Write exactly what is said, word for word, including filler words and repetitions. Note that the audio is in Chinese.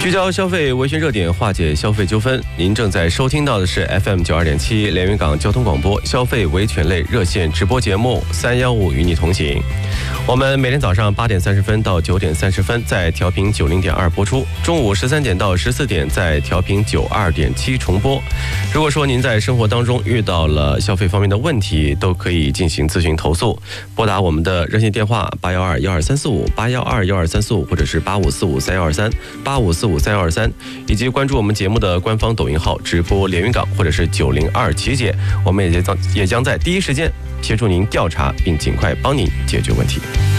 聚焦消费维权热点，化解消费纠纷。您正在收听到的是 F M 九二点七连云港交通广播消费维权类热线直播节目三一五与你同行。我们每天早上八点三十分到九点三十分在调频九零点二播出，中午十三点到十四点在调频九二点七重播。如果说您在生活当中遇到了消费方面的问题，都可以进行咨询投诉，拨打我们的热线电话八幺二幺二三四五八幺二幺二三四五，或者是八五四五三幺二三八五四五三幺二三，以及关注我们节目的官方抖音号直播连云港或者是九零二琪姐，我们也将也将在第一时间协助您调查并尽快帮您解决问题。